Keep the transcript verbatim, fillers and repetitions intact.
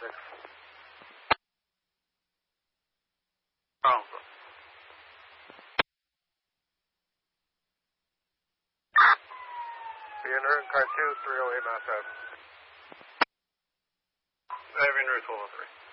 six. Oh. Be in route car two, three oh eight Mass Ave. Driving route twelve oh three.